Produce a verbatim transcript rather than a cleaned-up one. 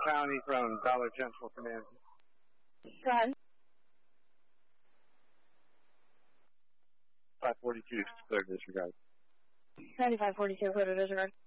County from Dollar General Command. Go ahead. five forty-two, clear disregard. ninety-five forty-two, clear to disregard.